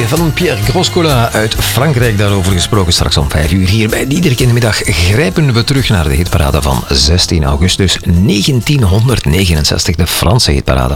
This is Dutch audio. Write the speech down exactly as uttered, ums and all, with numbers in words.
van Pierre Groscola uit Frankrijk. Daarover gesproken straks om vijf uur. Hier bij Diederik in de middag grijpen we terug naar de hitparade van zestien augustus negentienhonderdnegenenzestig. De Franse hitparade.